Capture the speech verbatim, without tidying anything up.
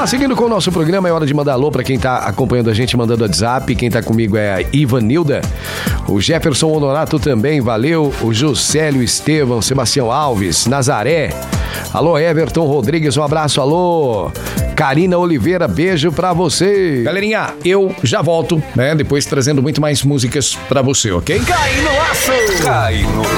lá, seguindo com o nosso programa, é hora de mandar alô pra quem tá acompanhando a gente, mandando WhatsApp. Quem tá comigo é a Ivanilda, o Jefferson Honorato também, valeu. O Juscelio Estevão, Sebastião Alves, Nazaré. Alô, Everton Rodrigues, um abraço, alô. Karina Oliveira, beijo pra você. Galerinha, eu já volto, né? Depois trazendo muito mais músicas pra você, ok? Cai no laço! Cai no